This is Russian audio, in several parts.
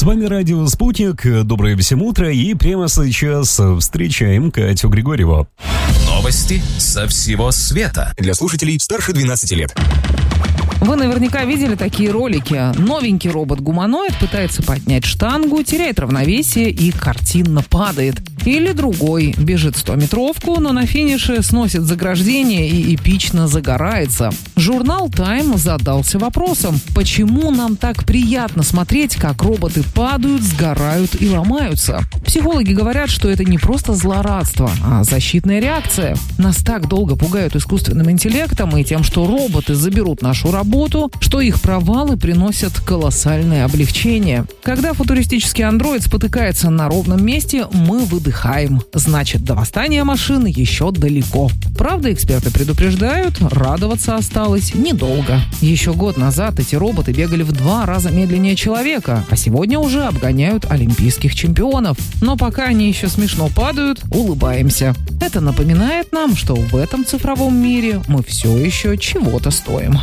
вами радио «Спутник». Доброе всем утро. И прямо сейчас встречаем Катю Григорьеву. Новости со всего света. Для слушателей старше 12 лет. Вы наверняка видели такие ролики. Новенький робот-гуманоид пытается поднять штангу, теряет равновесие и картинно падает. Или другой бежит 100-метровку, но на финише сносит заграждение и эпично загорается. Журнал Time задался вопросом, почему нам так приятно смотреть, как роботы падают, сгорают и ломаются. Психологи говорят, что это не просто злорадство, а защитная реакция. Нас так долго пугают искусственным интеллектом и тем, что роботы заберут нашу работу, что их провалы приносят колоссальное облегчение. Когда футуристический андроид спотыкается на ровном месте, мы выдыхаем. Значит, до восстания машин еще далеко. Правда, эксперты предупреждают, радоваться осталось недолго. Еще год назад эти роботы бегали в 2 раза медленнее человека, а сегодня уже обгоняют олимпийских чемпионов. Но пока они еще смешно падают, улыбаемся. Это напоминает нам, что в этом цифровом мире мы все еще чего-то стоим.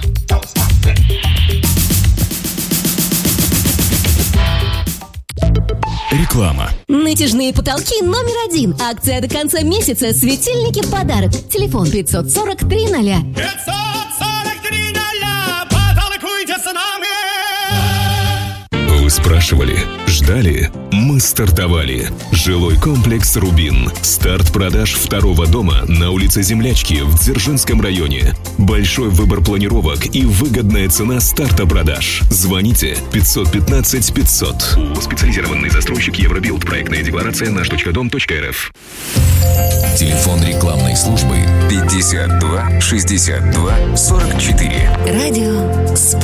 Реклама. Натяжные потолки номер 1. Акция до конца месяца. Светильники в подарок. Телефон 543 0. 543 0. Потолкуйте с нами. Вы спрашивали, ждали? Мы стартовали. Жилой комплекс «Рубин». Старт продаж 2-го дома на улице Землячки в Дзержинском районе. Большой выбор планировок и выгодная цена старта продаж. Звоните 515 500. Специализированный застройщик Евробилд. Проектная декларация наш.дом.рф. Телефон рекламной службы 52 62 44. Радио